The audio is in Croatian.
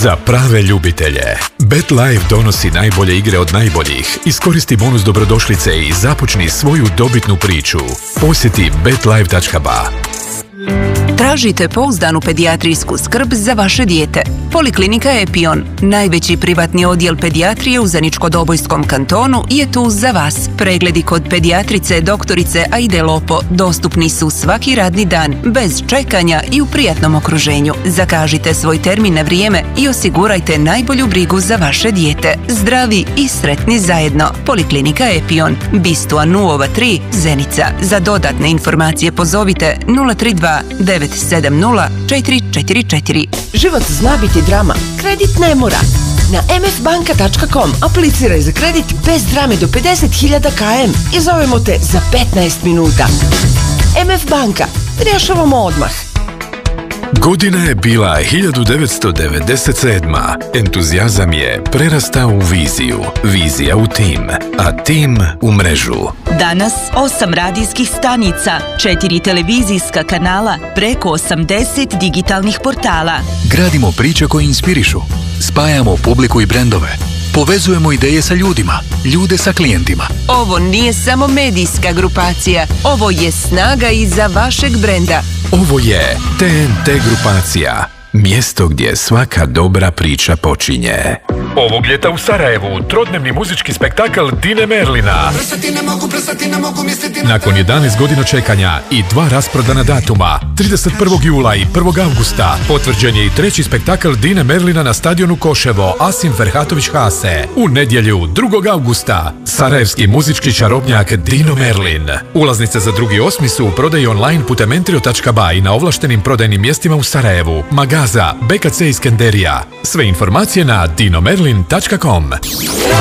Za prave ljubitelje. BetLife donosi najbolje igre od najboljih. Iskoristi bonus dobrodošlice i započni svoju dobitnu priču. Posjeti betlife.ba. Tražite pouzdanu pedijatrijsku skrb za vaše dijete. Poliklinika Epion, najveći privatni odjel pedijatrije u Zeničko-Dobojskom kantonu, je tu za vas. Pregledi kod pedijatrice doktorice Aide Lopo dostupni su svaki radni dan, bez čekanja i u prijatnom okruženju. Zakažite svoj termin na vrijeme i osigurajte najbolju brigu za vaše dijete. Zdravi i sretni zajedno. Poliklinika Epion, Bistua Nuova 3, Zenica. Za dodatne informacije pozovite 032 970 444. Život zna biti drama, kredit ne mora. Na mfbanka.com apliciraj za kredit bez drame do 50.000 km i zovemo te za 15 minuta. MF Banka, rješavamo odmah. Godina je bila 1997. Entuzijazam je prerastao u viziju, vizija u tim, a tim u mrežu. Danas 8 radijskih stanica, 4 televizijska kanala, preko 80 digitalnih portala. Gradimo priče koje inspirišu, spajamo publiku i brendove, povezujemo ideje sa ljudima, ljude sa klijentima. Ovo nije samo medijska grupacija, ovo je snaga iza vašeg brenda. Ovo je TNT grupacija, mjesto gdje svaka dobra priča počinje. Ovog ljeta u Sarajevu trodnevni muzički spektakl Dine Merlina. Nakon 11 godina čekanja i 2 rasprodana datuma, 31. jula i 1. avgusta, potvrđen je i 3. spektakl Dine Merlina na stadionu Koševo Asim Ferhatović Hase. U nedjelju 2. avgusta, sarajevski muzički čarobnjak Dino Merlin. Ulaznice za 2.8. su u prodaji online putem entrio.ba i na ovlaštenim prodajnim mjestima u Sarajevu, Magaza, BKC Iskenderija. Sve informacije na dinomerlin.com.